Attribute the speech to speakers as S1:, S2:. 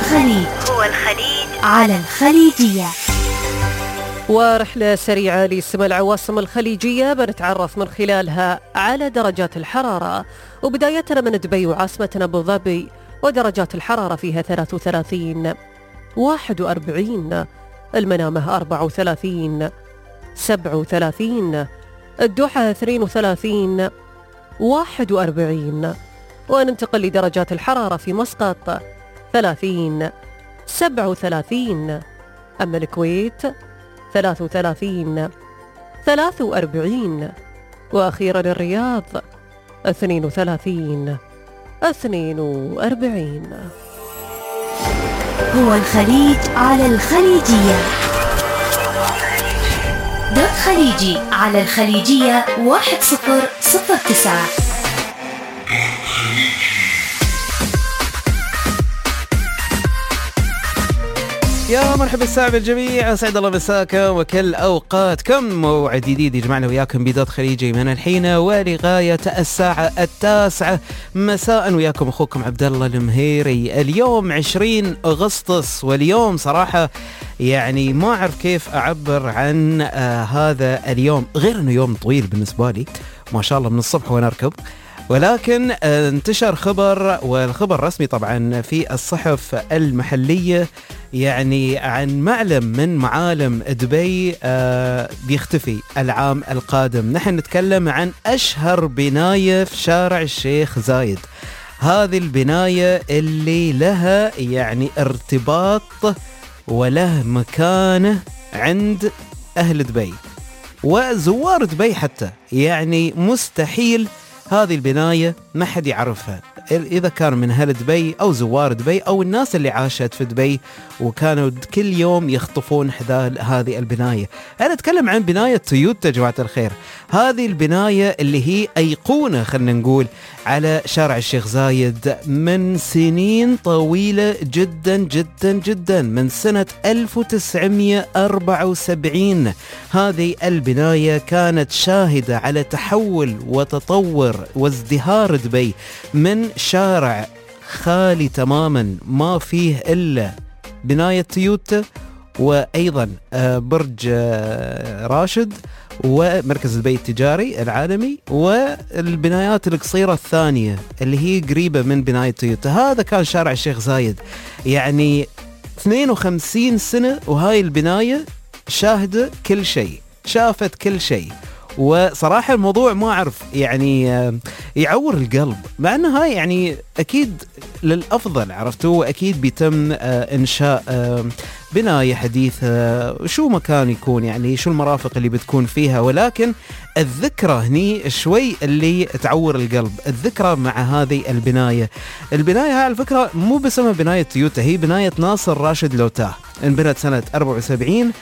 S1: الخليج. على الخليجية.
S2: ورحلة سريعة لسما العواصم الخليجية بنتعرف من خلالها على درجات الحرارة، وبدايتنا من دبي وعاصمتنا أبو ظبي، ودرجات الحرارة فيها 33 41، المنامة 34 37، الدوحة 32 41، وننتقل لدرجات الحرارة في مسقط 30 37، أما الكويت 33 43، وأخيرا الرياض 32 42.
S1: هو الخليج على الخليجية. دوت خليجي على الخليجية 1009.
S3: يا مرحبا الساعة بالجميع، أسعد الله مساكم وكل أوقاتكم. موعد جديد يجمعنا وياكم بدوت خليجي من الحين ولغاية الساعة 9 مساء. وياكم أخوكم عبد الله المهيري. اليوم 20 أغسطس، واليوم صراحة يعني ما أعرف كيف أعبر عن هذا اليوم، غير أنه يوم طويل بالنسبة لي ما شاء الله من الصبح وأنا أركض. ولكن انتشر خبر، والخبر رسمي طبعا في الصحف المحلية، يعني عن معلم من معالم دبي بيختفي العام القادم. نحن نتكلم عن أشهر بناية في شارع الشيخ زايد. هذه البناية اللي لها يعني ارتباط وله مكانة عند أهل دبي وزوار دبي حتى، يعني مستحيل هذه البناية ما حد يعرفها، إذا كان من أهل دبي أو زوار دبي أو الناس اللي عاشت في دبي وكانوا كل يوم يخطفون حذاء هذه البناية. أنا أتكلم عن بناية تويوتا جماعة الخير. هذه البناية اللي هي أيقونة خلنا نقول على شارع الشيخ زايد من سنين طويلة جدا جدا جدا، من سنة 1974. هذه البناية كانت شاهدة على تحول وتطور وازدهار دبي من شارع خالي تماما ما فيه إلا بناية تويوتا، وأيضا برج راشد ومركز دبي التجاري العالمي، والبنايات القصيرة الثانية اللي هي قريبة من بناية تويوتا. هذا كان شارع الشيخ زايد، يعني 52 سنة وهاي البناية شاهدة كل شيء، شافت كل شيء. وصراحة الموضوع ما أعرف يعني يعور القلب، مع أنه هاي يعني أكيد للأفضل عرفتوا، وأكيد بيتم إنشاء بناية حديثة، شو مكان يكون يعني شو المرافق اللي بتكون فيها، ولكن الذكرى هني شوي اللي تعور القلب. الذكرى مع هذه البناية هاي على فكرة مو باسمها بناية تويوتا، هي بناية ناصر راشد لوتاه، انبنت سنة 74